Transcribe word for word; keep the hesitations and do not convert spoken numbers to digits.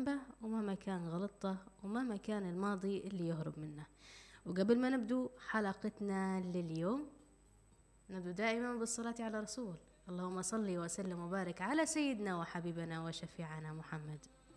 ذنبه ومهما كان غلطه ومهما كان الماضي اللي يهرب منه. وقبل ما نبدو حلقتنا لليوم نبدو دائما بالصلاة على رسول. اللهم صل وسلم وبارك على سيدنا وحبيبنا وشفيعنا محمد.